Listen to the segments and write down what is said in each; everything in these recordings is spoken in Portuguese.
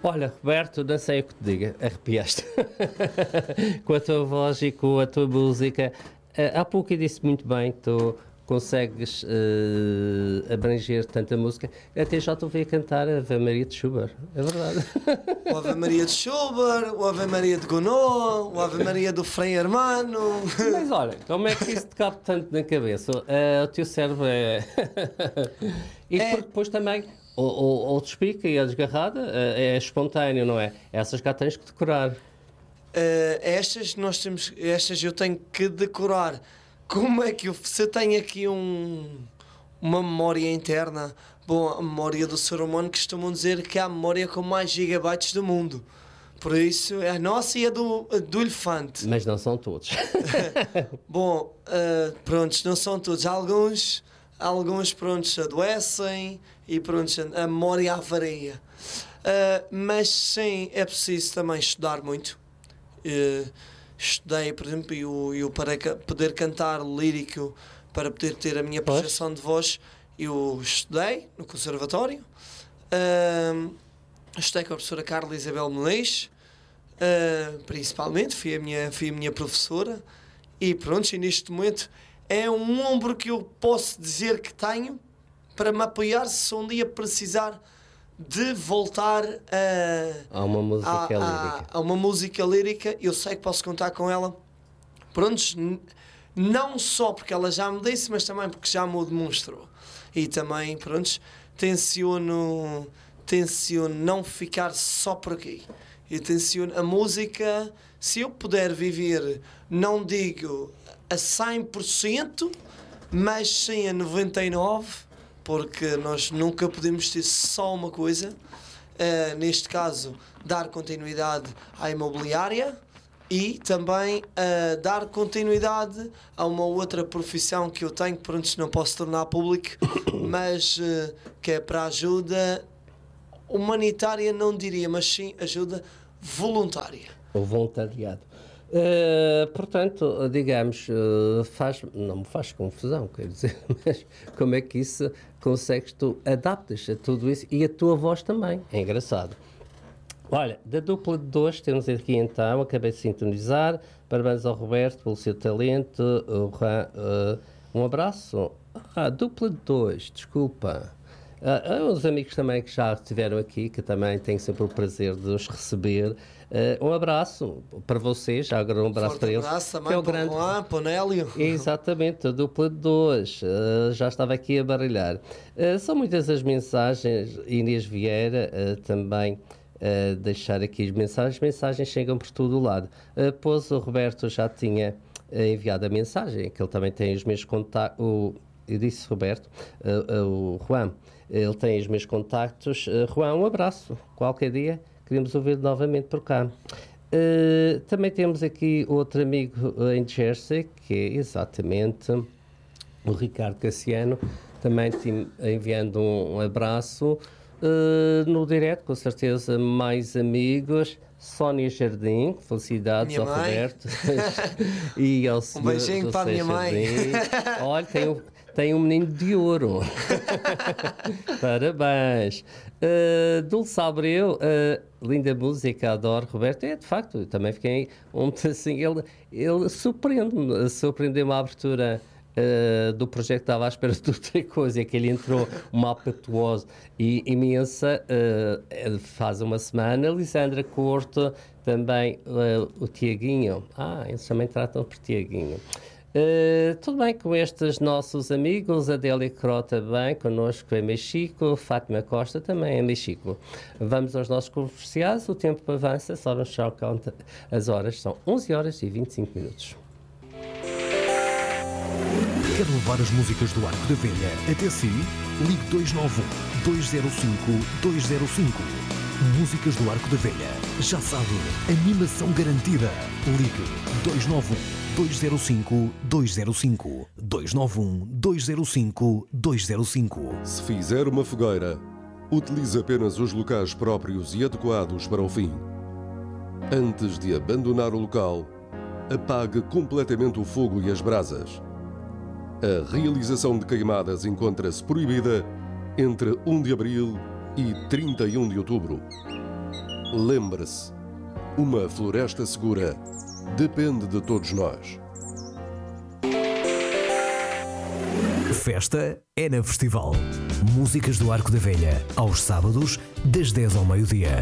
Olha, Roberto, não sei o que te diga, arrepiaste com a tua voz e com a tua música. Há pouco eu disse muito bem, tu consegues abranger tanta música. Até já te ouvi a cantar a Ave Maria de Schubert, é verdade. O Ave Maria de Schubert, o Ave Maria de Gounod, o Ave Maria do Frei Hermano. Mas olha, como é que isso te cabe tanto na cabeça? O teu cérebro é... E depois também... O despica e a desgarrada é espontâneo, não é? Essas cá tens que decorar. Estas eu tenho que decorar. Como é que se eu tenho aqui uma memória interna? Bom, a memória do ser humano costumam dizer que é a memória com mais gigabytes do mundo. Por isso, é a nossa e a do elefante. Mas não são todos. Bom, prontos, não são todos. Alguns prontos adoecem e prontos, a memória avaria. Mas sim, é preciso também estudar muito. Estudei, por exemplo, eu para poder cantar lírico, para poder ter a minha projeção de voz, eu estudei no conservatório. Estudei com a professora Carla Isabel Muniz, principalmente, fui a minha professora. E pronto, e neste momento é um ombro que eu posso dizer que tenho para me apoiar se um dia precisar de voltar a uma música lírica. A uma música lírica. Eu sei que posso contar com ela. Prontos, não só porque ela já me disse, mas também porque já me o demonstrou. E também, prontos, tenciono não ficar só por aqui. Eu tenciono a música, se eu puder viver, não digo a 100%, mas sim a 99%, porque nós nunca podemos ter só uma coisa. Neste caso, dar continuidade à imobiliária e também dar continuidade a uma outra profissão que eu tenho, que pronto, não posso tornar público, mas que é para ajuda humanitária, não diria, mas sim ajuda voluntária. O voluntariado. Portanto, digamos, não me faz confusão, quer dizer, mas como é que isso consegues, tu adaptas a tudo isso e a tua voz também, é engraçado. Olha, da dupla de dois temos aqui então, acabei de sintonizar, parabéns ao Roberto pelo seu talento, um abraço, dupla de dois, desculpa. Os amigos também que já estiveram aqui, que também tenho sempre o prazer de os receber. Um abraço para vocês, já agora um abraço Forte para eles. Abraço também para o grande... Juan, para o Nélio. Exatamente, a dupla de dois, já estava aqui a baralhar. São muitas as mensagens, Inês Vieira também deixar aqui as mensagens chegam por todo o lado. Pois o Roberto já tinha enviado a mensagem, que ele também tem os meus contactos, eu disse Roberto, o Juan, ele tem os meus contactos. Juan, um abraço, qualquer dia queremos ouvir novamente por cá. Também temos aqui outro amigo em Jersey, que é exatamente o Ricardo Cassiano, também enviando um abraço. No direto, com certeza, mais amigos. Sónia Jardim, felicidades minha ao mãe. Roberto e ao senhor Um beijinho José para a minha mãe. Olha, tem um menino de ouro. Parabéns. Dulce Abreu, linda música, adoro Roberto. De facto, eu também fiquei assim, ele surpreendeu-me a abertura do projeto, estava à espera de outra coisa, é que ele entrou uma apetuosa e imensa. Faz uma semana, Lisandra Corto, também o Tiaguinho, eles também tratam por Tiaguinho. Tudo bem com estes nossos amigos, Adélia Crota bem connosco em Mexico, Fátima Costa também em Mexico. Vamos aos nossos comerciais, o tempo avança, só nos chocam as horas, são 11 horas e 25 minutos. Quer levar as músicas do Arco da Velha até si? Ligue 291-205-205. Músicas do Arco da Velha. Já sabe, animação garantida. Ligue 291-205-205. 291-205-205. Se fizer uma fogueira, utilize apenas os locais próprios e adequados para o fim. Antes de abandonar o local, apague completamente o fogo e as brasas. A realização de queimadas encontra-se proibida entre 1 de abril e 31 de outubro. Lembre-se, uma floresta segura depende de todos nós. Festa é na Festival. Músicas do Arco da Velha, aos sábados, das 10 ao meio-dia.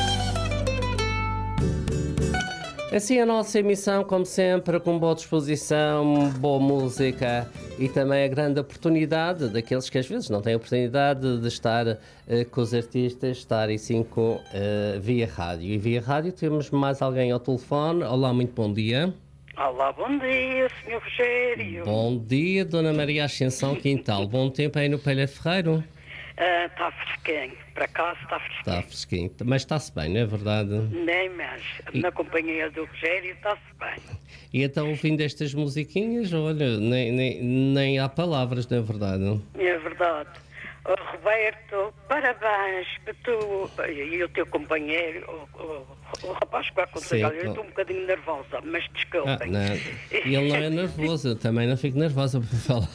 Assim a nossa emissão, como sempre, com boa disposição, boa música e também a grande oportunidade daqueles que às vezes não têm a oportunidade de estar com os artistas, estar e sim com via rádio. E via rádio temos mais alguém ao telefone. Olá, muito bom dia. Olá, bom dia, Sr. Rogério. Bom dia, Dona Maria Ascensão Quintal. Bom tempo aí no Pelha Ferreiro? Está fresquinho, para cá está fresquinho. Está fresquinho, mas está-se bem, não é verdade? Nem mais, na companhia do Rogério está-se bem. E então, ouvindo estas musiquinhas, olha, nem há palavras, não é verdade? É verdade. Oh, Roberto, parabéns que tu e o teu companheiro, o rapaz que vai aconselhar, eu estou um bocadinho nervosa, mas desculpem. Não. Ele não é nervoso, eu também não fico nervosa por falar.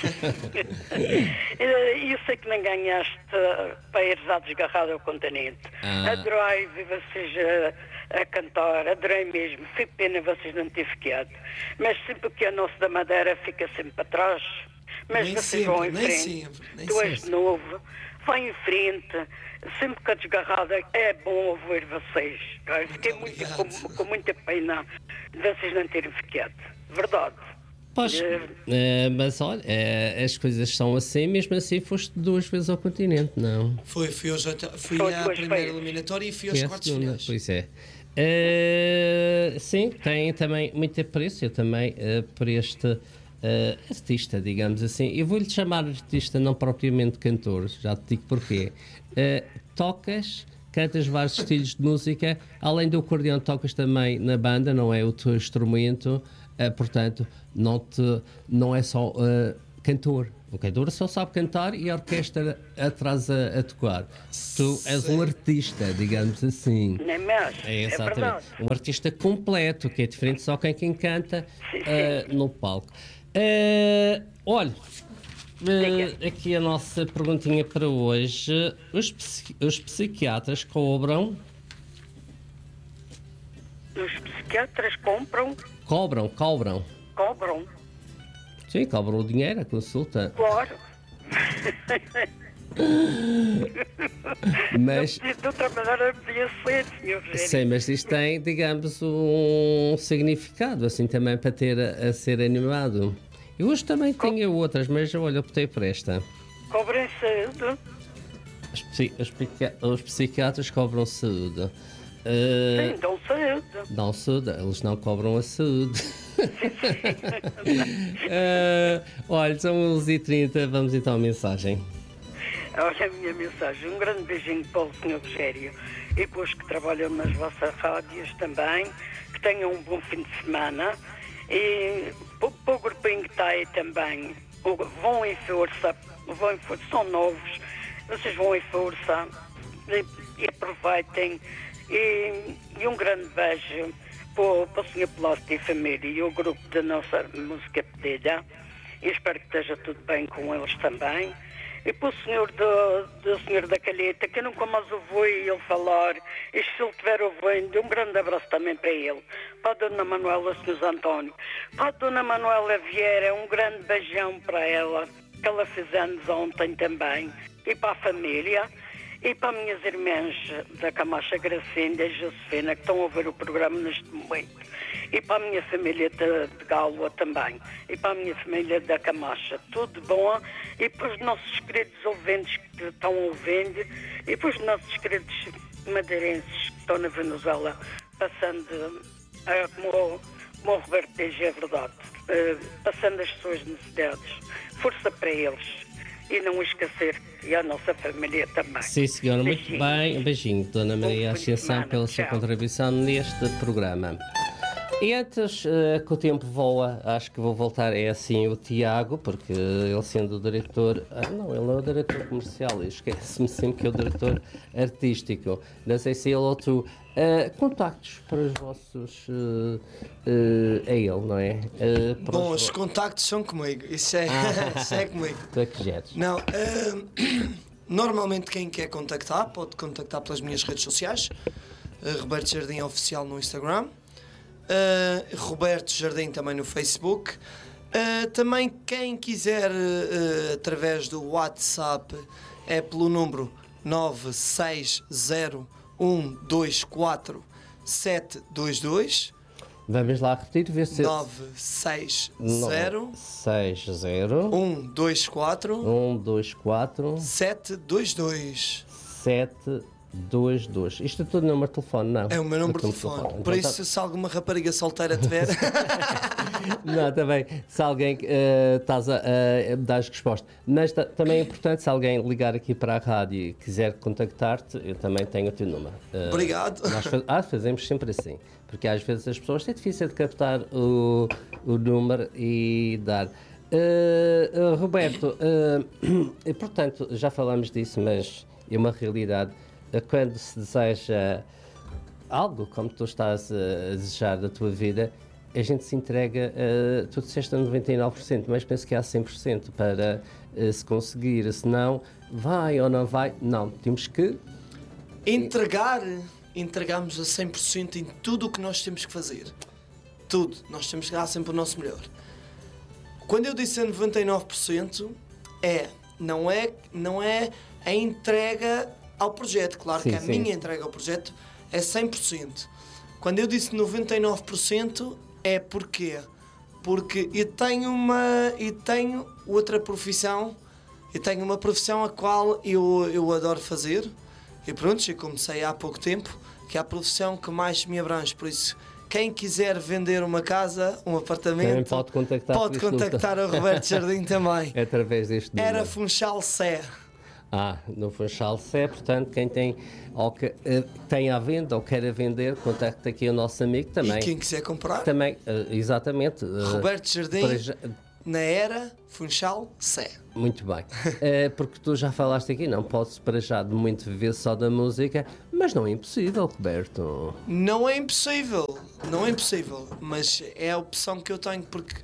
Eu sei que não ganhaste para ir já desgarrado ao continente. Adorei ver vocês a cantar, adorei mesmo. Fico pena vocês não terem ficado. Mas sempre que é nosso da Madeira fica sempre para trás. Mas Nem vocês sempre, vão em nem frente. sempre. Tu és novo, vai em frente. Sempre que a desgarrada é bom ouvir vocês. Eu fiquei com muita pena de vocês não terem ficado. Verdade. Pois, mas olha, as coisas são assim, mesmo assim foste 2 vezes ao continente, não? Fui Foi à 2 primeira vezes. eliminatória e fui Foi aos a quartos de segunda, finais. pois é. Sim, tem também muito apreço, eu também, por este artista, digamos assim. Eu vou-lhe chamar artista, não propriamente cantor, já te digo porquê. Cantas vários estilos de música, além do acordeão tocas também na banda, não é o teu instrumento, portanto, não é só cantor. O cantor só sabe cantar e a orquestra atrás a tocar. Tu és um artista, digamos assim. Nem mais. É, É exatamente. verdade. Um artista completo, que é diferente só quem canta no palco. Olha, aqui a nossa perguntinha para hoje. Os psiquiatras cobram? Os psiquiatras cobram? Cobram. Sim, cobram o dinheiro, a consulta. Claro. Mas, De outra maneira podia ser, Sr. Rogério. sim, mas isto tem, digamos, um significado, assim, também para ter a ser animado. Eu hoje também tinha outras, mas olha, optei por esta. Cobrem saúde. Os psiquiatras cobram saúde. Sim, dão saúde. Dão saúde, eles não cobram a saúde. Olha, são 11h30, vamos então à mensagem. Olha a minha mensagem. Um grande beijinho para o Sr. Rogério e para os que trabalham nas vossas rádios também. Que tenham um bom fim de semana. E para o grupinho que está aí também, vão em força, são novos, vocês vão em força e aproveitem. E um grande beijo para o Sr. Plástico e família e o grupo da nossa música pedida. E espero que esteja tudo bem com eles também. E para o senhor da Calheta, que eu nunca mais ouvi ele falar, e se ele estiver ouvindo, um grande abraço também para ele. Para a Dona Manuela Sr. António. Para a Dona Manuela Vieira, um grande beijão para ela, que ela fez anos ontem também. E para a família. E para as minhas irmãs da Camacha Gracinda e Josefina, que estão a ouvir o programa neste momento. E para a minha família de Gálua também. E para a minha família da Camacha. Tudo bom. E para os nossos queridos ouvintes que estão ouvindo. E para os nossos queridos madeirenses que estão na Venezuela. Passando, como o Roberto diz, é verdade. Passando as suas necessidades. Força para eles. E não esquecer, e a nossa família também. Sim, senhora, muito Beijinhos. bem. Um beijinho, Dona Maria Bom fim de Ascensão, semana. pela sua Tchau. contribuição neste programa. E antes que o tempo voa, acho que vou voltar, é assim, o Tiago, porque ele sendo o diretor... não, ele não é o diretor comercial, eu esqueço-me sempre que é o diretor artístico. Não sei se ele ou tu... contactos para os vossos... é ele, não é? Bom, os contactos são comigo. Isso é, isso é comigo. Tu é que geres. Não, normalmente quem quer contactar pode contactar pelas minhas redes sociais. Roberto Jardim Oficial no Instagram, Roberto Jardim também no Facebook. Também quem quiser através do WhatsApp é pelo número 960124722. Vamos lá repetir, ver se... 960 960 124 124 722. 722. Isto é tudo número de telefone, não? É o meu número de Tudo telefone. Então Por isso, se alguma rapariga solteira tiver, Não, também, se alguém estás a dar resposta. Mas também é importante, se alguém ligar aqui para a rádio e quiser contactar-te, eu também tenho o teu número. obrigado. Nós fazemos sempre assim, porque às vezes as pessoas têm difícil de captar o número e dar. Roberto, portanto, já falamos disso, mas é uma realidade. Quando se deseja algo como tu estás a desejar da tua vida, a gente se entrega, tu disseste a 99%, mas penso que há 100% para se conseguir, senão vai ou não vai, não, temos que... Entregamos a 100% em tudo o que nós temos que fazer. Tudo. Nós temos que dar sempre o nosso melhor. Quando eu disse a 99%, não é a entrega ao projeto. Claro Sim, que a sim. minha entrega ao projeto é 100%. Quando eu disse 99%, é porquê? Porque eu tenho outra profissão, eu tenho uma profissão a qual eu adoro fazer, e pronto, eu comecei há pouco tempo, que é a profissão que mais me abrange, por isso, quem quiser vender uma casa, um apartamento, Também pode contactar o Roberto Jardim também. É através deste número. Era Funchal Sé. No Funchal Sé, portanto, quem tem, ou que, tem à venda ou quer vender, contacte aqui o nosso amigo também. E quem quiser comprar, Também, exatamente. Roberto Jardim, para já- na Era Funchal Sé. Muito bem. Porque tu já falaste aqui, não podes para já de muito viver só da música, mas não é impossível, Roberto. Não é impossível, mas é a opção que eu tenho, porque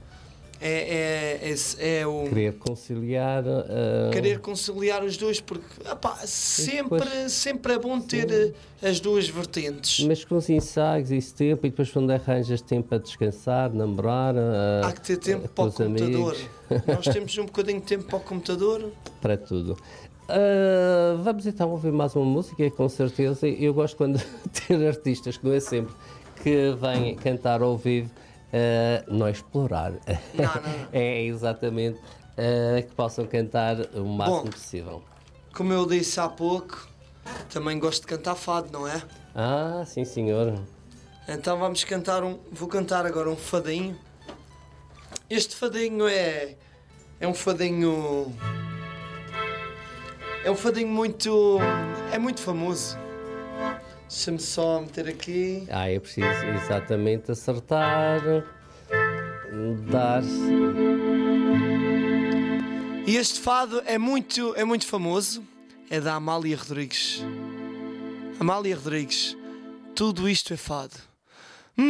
é o Querer conciliar. querer conciliar os dois, porque sempre é bom ter as duas vertentes. Mas com os ensaios e esse tempo, e depois quando arranjas tempo para descansar, namorar. Há que ter tempo com para o os computador. amigos, Nós temos um bocadinho de tempo para o computador. para tudo. Vamos então ouvir mais uma música, com certeza. Eu gosto quando ter artistas, que não é sempre, que vêm cantar ao vivo, não é explorar. Não. É exatamente que possam cantar o máximo Bom. possível. Como eu disse há pouco, também gosto de cantar fado, não é? Sim senhor. Então vou cantar agora um fadinho. Este fadinho é um fadinho muito famoso. Deixa-me só meter aqui. É preciso exatamente acertar, dar. E este fado é muito famoso. É da Amália Rodrigues. Amália Rodrigues. Tudo isto é fado.